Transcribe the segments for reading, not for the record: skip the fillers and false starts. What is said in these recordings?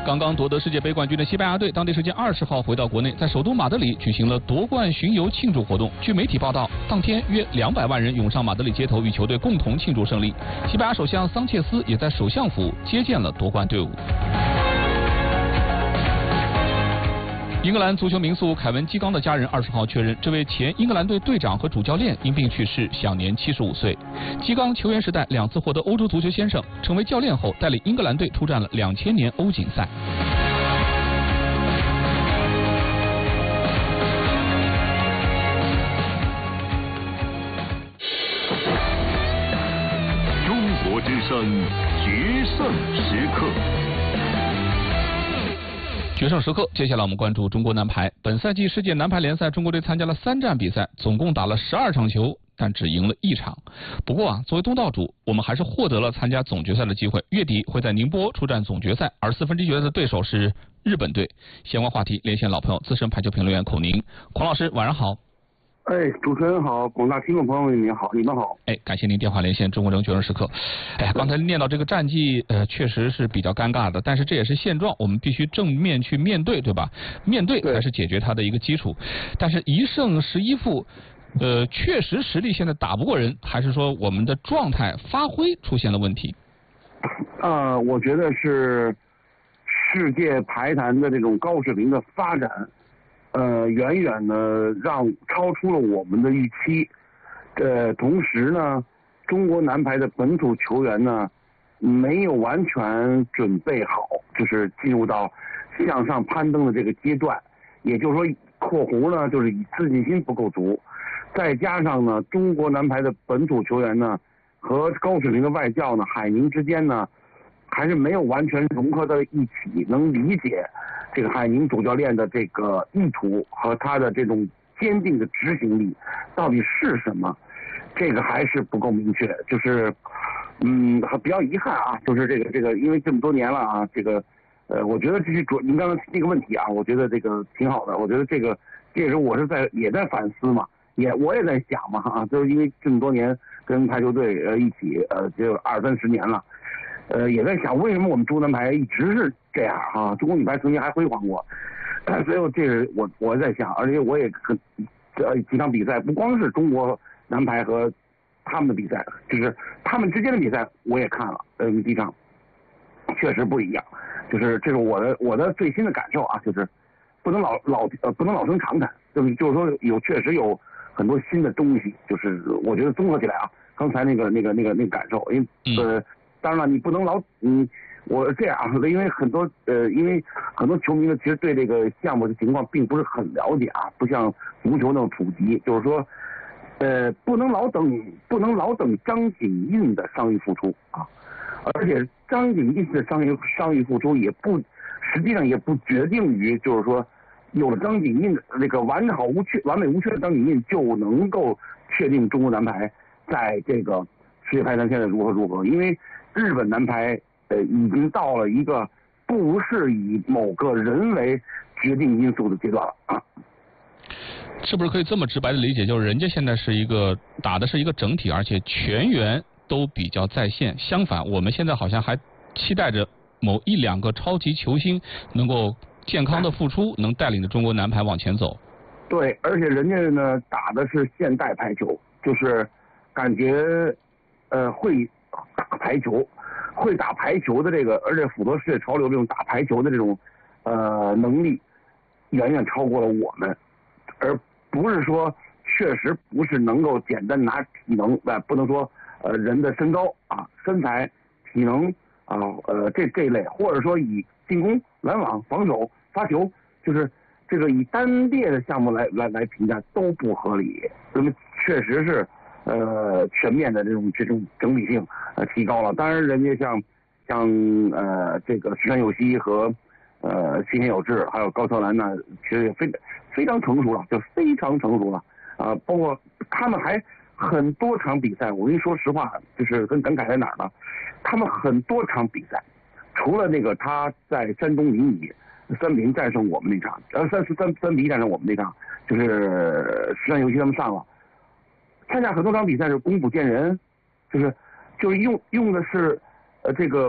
刚刚夺得世界杯冠军的西班牙队，当地时间20号回到国内，在首都马德里举行了夺冠巡游庆祝活动。据媒体报道，当天约200万人涌上马德里街头，与球队共同庆祝胜利。西班牙首相桑切斯也在首相府接见了夺冠队伍。英格兰足球名宿凯文·基冈的家人20号确认，这位前英格兰队队长和主教练因病去世，享年75岁。基冈球员时代2次获得欧洲足球先生，成为教练后带领英格兰队出战了2000年欧锦赛。 中国之声决胜时刻。 决胜时刻，接下来我们关注中国男排。本赛季世界男排联赛，中国队参加了3站比赛，总共打了12场球，但只赢了1场。不过作为东道主，我们还是获得了参加总决赛的机会。月底会在宁波出战总决赛，而4分之一决赛的对手是日本队。相关话题连线老朋友、资深排球评论员孔宁。孔老师，晚上好。 主持人好，广大听众朋友们好，你们好。 感谢您电话连线中国人决胜时刻。刚才念到这个战绩，确实是比较尴尬的，但是这也是现状，我们必须正面去面对，对吧？面对才是解决它的一个基础。但是1胜11负，确实实力现在打不过人，还是说我们的状态发挥出现了问题？ 我觉得是世界排坛的这种高水平的发展。远远的超出了我们的预期。同时呢，中国男排的本土球员呢，没有完全准备好，就是进入到向上攀登的这个阶段。也就是说，括弧呢，就是自信心不够足，再加上呢，中国男排的本土球员呢和高水平的外教呢，海宁之间呢，还是没有完全融合到一起，能理解这个海宁主教练的这个意图和他的这种坚定的执行力到底是什么，这个还是不够明确。就是比较遗憾啊，就是这个因为这么多年了啊，我觉得这是您刚刚那个问题啊，我觉得这个挺好的。我觉得这也是我也在反思嘛，我也在想嘛啊，就是因为这么多年跟排球队一起就20-30年了。也在想为什么我们中国男排一直是这样啊？中国女排曾经还辉煌过，所以这是我在想，而且我也几场比赛，不光是中国男排和他们的比赛，就是他们之间的比赛我也看了，几场确实不一样，就是这是我的最新的感受啊，就是不能老生常谈，就是说确实有很多新的东西，就是我觉得综合起来啊，刚才那个感受，因为当然了，你不能我这样啊，因为很多球迷呢，其实对这个项目的情况并不是很了解啊，不像足球那么普及。就是说，不能老等张景印的伤愈复出啊，而且张景印的伤愈复出实际上也不决定于，就是说，有了张景印的这个完美无缺的张景印，就能够确定中国男排在这个世界排坛现在如何，因为日本男排已经到了一个不是以某个人为决定因素的阶段了啊。 是不是可以这么直白的理解，就是人家现在打的是一个整体，而且全员都比较在线。相反，我们现在好像还期待着某1-2个超级球星能够健康的复出，能带领着中国男排往前走。 对，而且人家呢打的是现代排球，就是感觉会打排球的这个，而且符合世界潮流这种打排球的这种能力，远远超过了我们，而不是说确实不是能够简单拿体能，不能说人的身高啊、身材、体能啊这一类，或者说以进攻、拦网、防守、发球，就是这个以单列的项目来评价都不合理。那么确实是全面的这种整体性提高了。当然，人家像这个石川佑希和西田有志还有高桥兰呢，其实也非常成熟了，就非常成熟了啊。包括他们还很多场比赛，我跟你说实话，就是跟感慨在哪儿呢？他们很多场比赛，除了那个他在山东临沂3-0战胜我们那场，3-1战胜我们那场，就是石川佑希他们上了。参加很多场比赛是功夫见人，就是用的是这个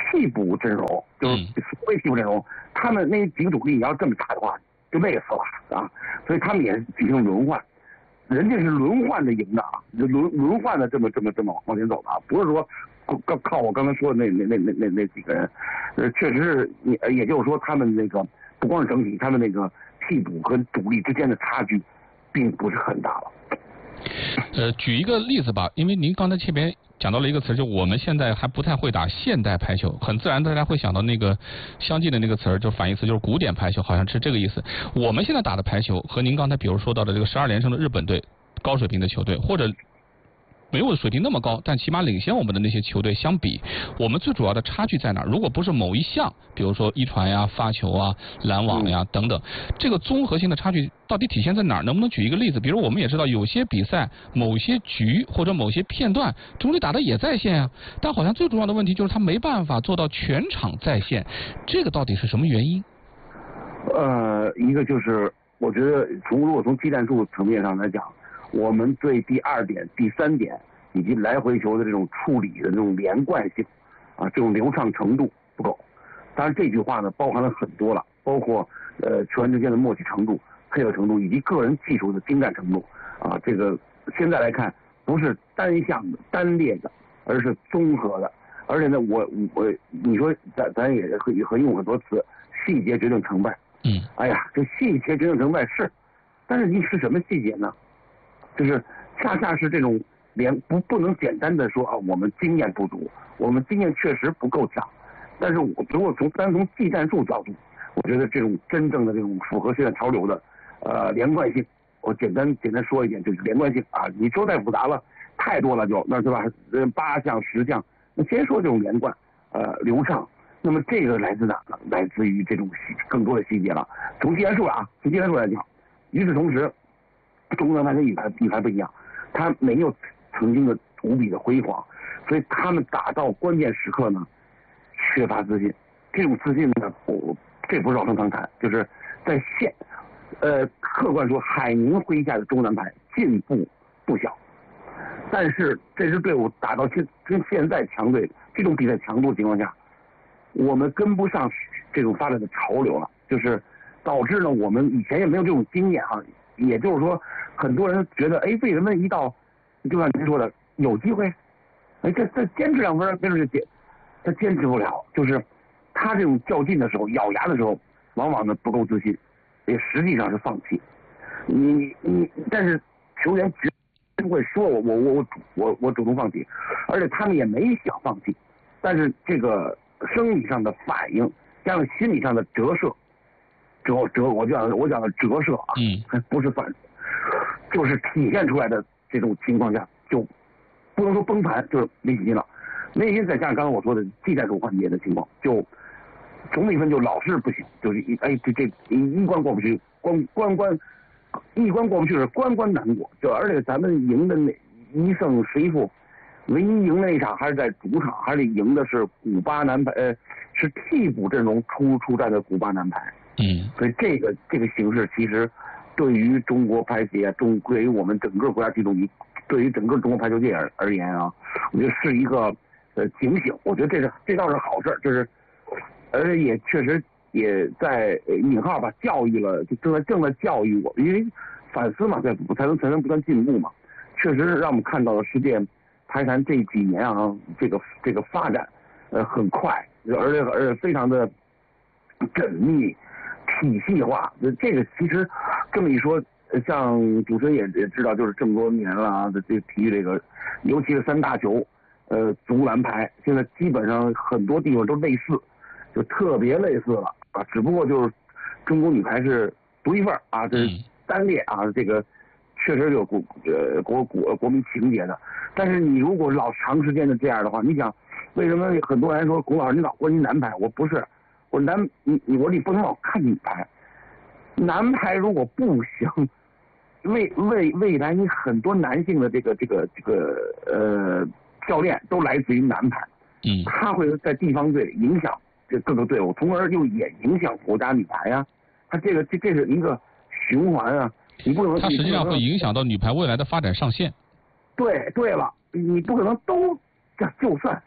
替补阵容，就是所谓替补阵容，他们那几个主力你要这么打的话，就累死了啊！所以他们也进行轮换，人家是轮换的赢的啊，轮换的这么往前走的啊，不是说靠我刚才说的那几个人，确实是也就是说他们那个不光是整体，他们那个替补和主力之间的差距并不是很大了。 举一个例子吧，因为您刚才前边讲到了一个词，就我们现在还不太会打现代排球，很自然大家会想到那个相近的那个词儿，就反义词就是古典排球，好像是这个意思。我们现在打的排球和您刚才比如说到的这个12连胜的日本队高水平的球队，或者没有水平那么高，但起码领先我们的那些球队相比，我们最主要的差距在哪儿？如果不是某一项，比如说一传呀、发球啊、拦网呀等等，这个综合性的差距到底体现在哪儿？能不能举一个例子？比如我们也知道有些比赛、某些局或者某些片段，中立打的也在线啊，但好像最主要的问题就是他没办法做到全场在线，这个到底是什么原因？ 一个就是我觉得如果从技战术层面上来讲，我们对第2点、第3点以及来回球的这种处理的这种连贯性啊，这种流畅程度不够。当然这句话呢包含了很多了，包括球员之间的默契程度、配合程度以及个人技术的精湛程度啊。这个现在来看不是单项的、单列的，而是综合的。而且呢，你说咱也很用很多词，细节决定成败。哎呀，这细节决定成败是，但是你是什么细节呢？就是恰恰是这种不能简单的说啊，我们经验不足，我们经验确实不够强，但是如果单从技战术角度，我觉得这种真正的这种符合现在潮流的连贯性，我简单说一点，就是连贯性啊，你说太复杂了，太多了那对吧？8项10项，那先说这种连贯流畅，那么这个来自哪呢？来自于这种更多的细节了。从技战术来讲，与此同时，中国男排跟女排不一样，他没有曾经的无比的辉煌，所以他们打到关键时刻呢，缺乏自信。这种自信呢，这不是老生常谈，就是在客观说，海宁麾下的中国男排进步不小，但是这支队伍打到跟现在强队这种比赛强度的情况下，我们跟不上这种发展的潮流了，就是导致呢，我们以前也没有这种经验啊。也就是说，很多人觉得，哎，为什么一到，就像您说的，有机会，哎，这坚持2分，没准他坚持不了。就是他这种较劲的时候，咬牙的时候，往往呢不够自信，也实际上是放弃。但是球员绝不会说我主动放弃，而且他们也没想放弃，但是这个生理上的反应加上心理上的折射。我讲的折射啊，不是就是体现出来的这种情况下，就不能说崩盘，就是没信心了。没信心再加上刚刚我说的技战术环节的情况，就总比分就老是不行，就是这一关过不去，一关过不去是关难过。就而且咱们赢的那1胜11负，唯一赢那一场还是在主场，还是赢的是古巴男排，是替补阵容出战的古巴男排。所以这个形势其实对于中国排协，对于我们整个国家体育，对于整个中国排球界而言啊，我觉得是一个警醒。我觉得这倒是好事，就是而且也确实也在引号吧教育了，就正在教育我，因为反思嘛，才能不断进步嘛。确实让我们看到了世界排坛这几年啊，这个发展很快，而且非常的缜密。体系化，这个其实这么一说，像主持人也知道，就是这么多年了啊，这体育这个，尤其是3大球，足篮排，现在基本上很多地方都类似，就特别类似了啊。只不过就是中国女排是独一份啊，这是单列啊，这个确实有国民情节的。但是你如果老长时间的这样的话，你想为什么很多人说龚老师你老关心男排？我不是。你不能老看女排，男排如果不行，未来你很多男性的这个教练都来自于男排，他会在地方队影响这各个队伍，从而又也影响国家女排啊，他这是一个循环啊，你不能。 它实际上会影响到女排未来的发展上限。 对了，你不可能都就算。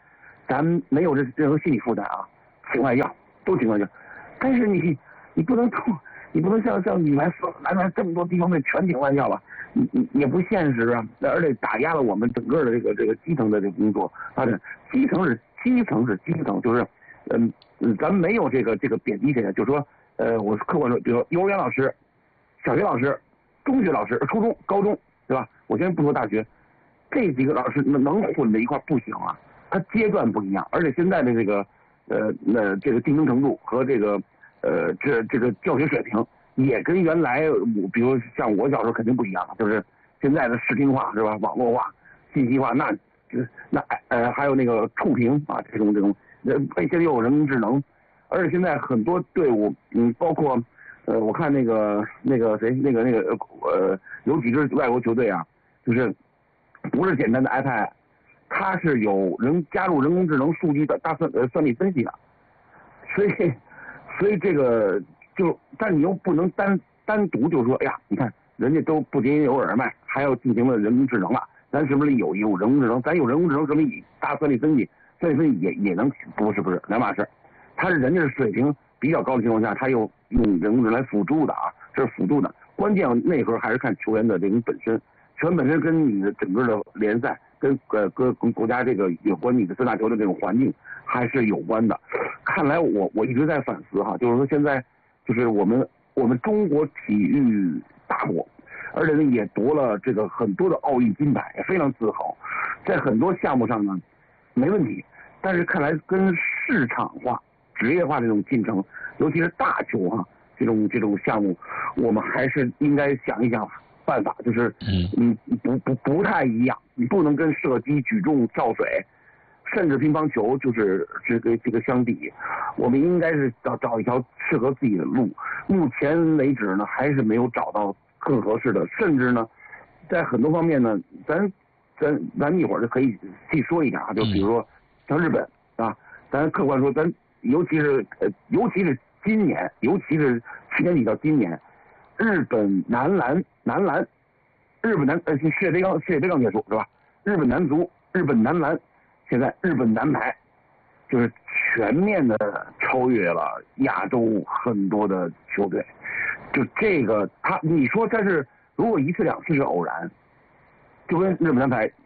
咱没有任何心理负担啊，请外教都请外教，但是你不能像女排、男排这么多地方队全请外教了，你也不现实啊，而且打压了我们整个的这个基层的这个工作发展。基层，就是咱们没有这个贬低谁的，就是说我客观说，比如幼儿园老师、小学老师、中学老师、初中、高中，对吧？我先不说大学，这几个老师能混在一块不行啊，他阶段不一样，而且现在的这个这个竞争程度和这个这个教学水平也跟原来比如像我小时候肯定不一样了，就是现在的视听化是吧，网络化、信息化，那还有那个触屏啊，这种现在又有人工智能，而且现在很多队伍包括我看那个谁有几支外国球队啊，就是不是简单的 iPad， 它是有加入人工智能数据的大算力分析的，所以这个但你又不能单独就说，哎呀，你看人家都不仅有耳麦，还要进行了人工智能了，咱是不是有人工智能？咱有人工智能，什么大算力分析也能不是两码事。他是人家是水平比较高的情况下，他又用人工智能来辅助的啊，这是辅助的。关键内核还是看球员的这种本身，球员本身跟你的整个的联赛跟国家这个有关你的三大球的这种环境还是有关的。看来我一直在反思哈，就是说现在就是我们中国体育大国，而且呢也夺了这个很多的奥运金牌，也非常自豪，在很多项目上呢没问题，但是看来跟市场化、职业化这种进程，尤其是大球哈这种项目，我们还是应该想一想办法，就是不太一样，你不能跟射击、举重、跳水，甚至乒乓球就是这个相比，我们应该是找一条适合自己的路。目前为止呢，还是没有找到更合适的，甚至呢，在很多方面呢，咱一会儿就可以细说一下啊，就比如说像日本啊，咱客观说，咱尤其是今年，尤其是去年底到今年，日本男篮，日本世界杯刚结束是吧？日本男足、日本男篮，现在日本男排就是全面的超越了亚洲很多的球队。就这个你说他是如果一次两次是偶然，就跟日本男排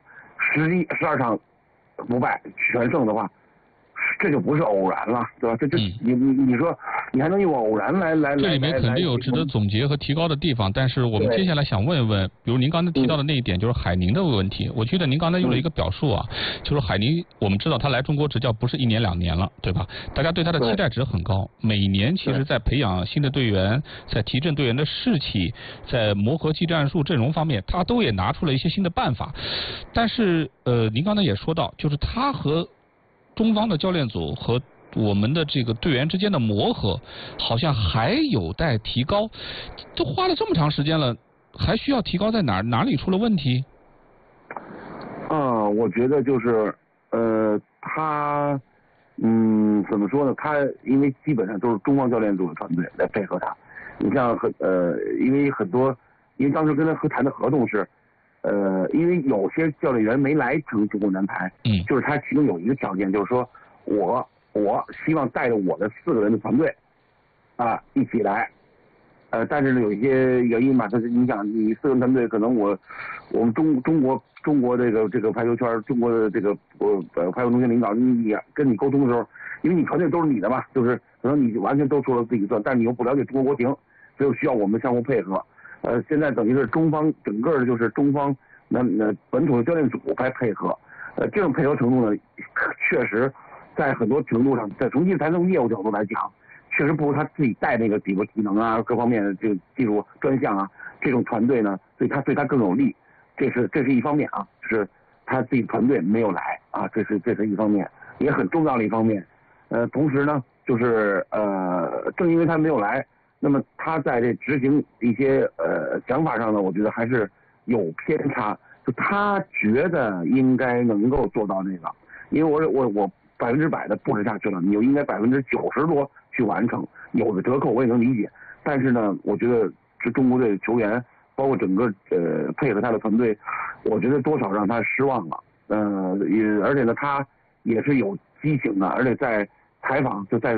12场不败全胜的话，这就不是偶然了，对吧？你说你还能用偶然来？ 这里面肯定有值得总结和提高的地方，但是我们接下来想问一问，比如您刚才提到的那一点，就是海宁的问题。我记得您刚才用了一个表述啊，就是海宁，我们知道他来中国执教不是1年2年了，对吧？大家对他的期待值很高，每年其实在培养新的队员，在提振队员的士气，在磨合技战术阵容方面，他都也拿出了一些新的办法。但是您刚才也说到，就是他和中方的教练组和我们的这个队员之间的磨合，好像还有待提高。都花了这么长时间了，还需要提高在哪里出了问题？ 我觉得就是他怎么说呢？他因为基本上都是中方教练组的团队来配合他。你像因为当时跟他谈的合同是。因为有些教练员没来成中国男排，就是他其中有一个条件，就是说我希望带着我的4个人的团队啊一起来，但是呢有一些原因嘛，它是影响你4个人团队，可能我们中国这个排球圈，中国的这个排球中心领导，你跟你沟通的时候，因为你团队都是你的嘛，就是可能你完全都说了自己算，但是你又不了解中国国情，所以需要我们相互配合。现在等于是中方整个的就是中方本土的教练组来配合，这种配合程度呢，确实在很多程度上，从业务角度来讲，确实不如他自己带那个比如体能啊各方面的这个技术专项啊，这种团队呢，对他更有利，这是一方面啊，就是他自己团队没有来啊，这是一方面，也很重要的一方面。同时呢，就是正因为他没有来。那么他在这执行一些想法上呢，我觉得还是有偏差。就他觉得应该能够做到这个，因为我100%的布置下去了，你就应该90%多去完成。有的折扣我也能理解，但是呢，我觉得这中国队球员，包括整个配合他的团队，我觉得多少让他失望了。而且呢，他也是有激情的，而且在采访就在